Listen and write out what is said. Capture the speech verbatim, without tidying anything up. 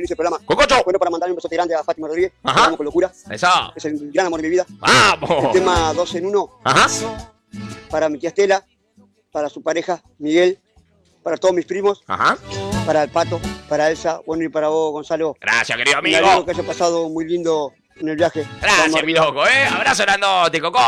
dice el programa. ¡Cococho! Bueno, para mandarle un besote grande a Fátima Rodríguez. Ajá. Vamos con locura. Eso. Es el gran amor de mi vida. ¡Vamos! El tema dos en uno. Ajá. Para mi tía Estela, para su pareja, Miguel, para todos mis primos, Ajá. para el Pato, para Elsa, bueno, y para vos, Gonzalo. Gracias, querido Me alegro amigo. que haya pasado muy lindo en el viaje. Gracias, Vamos mi arriba. loco, ¿eh? Abrazo grandote, Coco.